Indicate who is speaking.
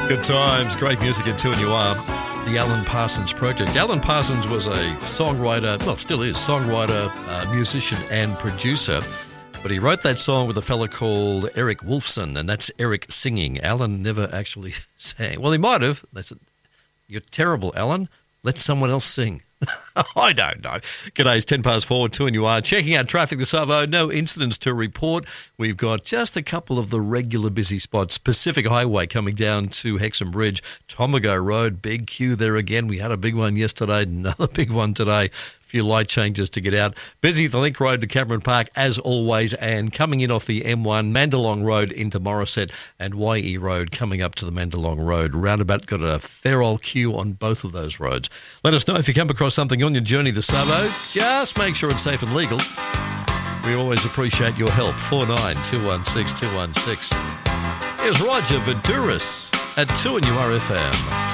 Speaker 1: Good times, great music at 2 and You Are. The Alan Parsons Project. Alan Parsons was a songwriter, well, still is, songwriter, musician and producer. But he wrote that song with a fella called Eric Wolfson, and that's Eric singing. Alan never actually sang. Well, he might have. They said, "You're terrible, Alan. Let someone else sing." I don't know. G'day's 10 past 4, 2 and You Are. Checking out traffic this Savo. No incidents to report. We've got just a couple of the regular busy spots. Pacific Highway coming down to Hexham Bridge. Tomago Road, big queue there again. We had a big one yesterday, another big one today. A few light changes to get out. Busy the Link Road to Cameron Park as always, and coming in off the M1, Mandalong Road into Morisset, and YE Road coming up to the Mandalong Road. Roundabout got a fair old queue on both of those roads. Let us know if you come across something on your journey this Savo. Just make sure it's safe and legal. We always appreciate your help. 49216216. Here's Roger Voudouris at 2 and You Are FM.